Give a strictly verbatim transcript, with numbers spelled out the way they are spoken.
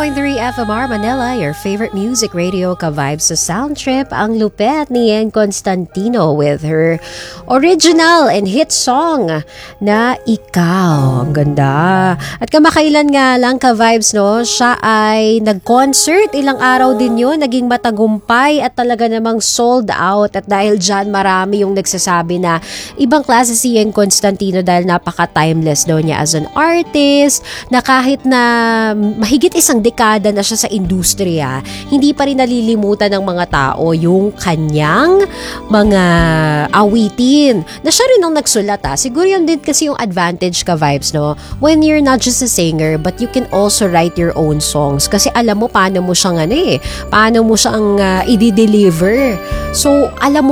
point three F M R Manila, your favorite music radio ka-vibes sa Sound Trip. Ang lupet ni Yen Constantino with her original and hit song na Ikaw. Ang ganda. At kamakailan nga lang ka-vibes, no, siya ay nag-concert. Ilang araw din yun, naging matagumpay at talaga namang sold out. At dahil dyan, marami yung nagsasabi na ibang klase si Yen Constantino dahil napaka-timeless daw niya as an artist, na kahit na mahigit isang dekada na siya sa industriya, hindi pa rin nalilimutan ng mga tao yung kanyang mga awitin. Na siya rin ang nagsulat, ah. Siguro yun din kasi yung advantage ka vibes, no? When you're not just a singer, but you can also write your own songs. Kasi alam mo paano mo siyang ano eh, paano mo siyang uh, i-deliver. So, alam mo